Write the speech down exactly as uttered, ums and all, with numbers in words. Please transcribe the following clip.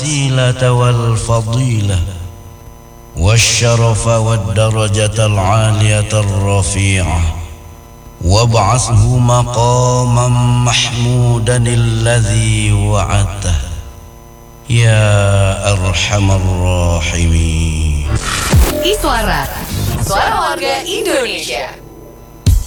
الوسيلة والفضيلة والشرف والدرجة العالية الرفيعة، وابعثه مقاما محمودا الذي وعدته يا أرحم الراحمين. Iswara, suara warga Indonesia.